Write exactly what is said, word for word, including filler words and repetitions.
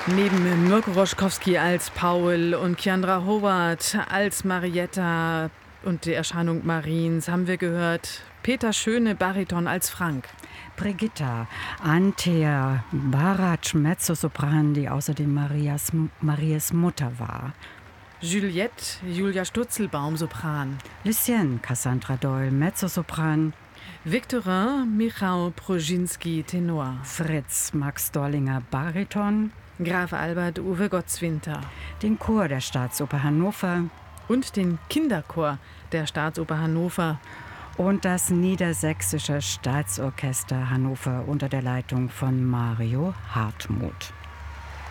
Neben Mirko Roschkowski als Paul und Kiandra Howard als Marietta und die Erscheinung Mariens haben wir gehört Peter Schöne Bariton als Frank. Brigitta, Antea Baratsch, Mezzosopran, die außerdem Marias, Maries Mutter war. Juliette, Julia Stutzelbaum, Sopran. Lucien, Cassandra Doyle, Mezzosopran. Victorin, Michał Prozinski, Tenor. Fritz, Max Dorlinger, Bariton. Graf Albert, Uwe Gottswinter. Den Chor der Staatsoper Hannover. Und den Kinderchor der Staatsoper Hannover. Und das Niedersächsische Staatsorchester Hannover unter der Leitung von Mario Hartmuth.